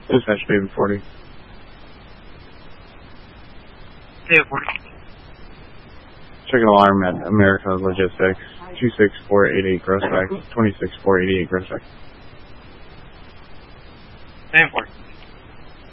Dispatch David 40. David 40. Checking alarm at America Logistics, 26488 Grossbeck, 26488 Grossbeck. David 40.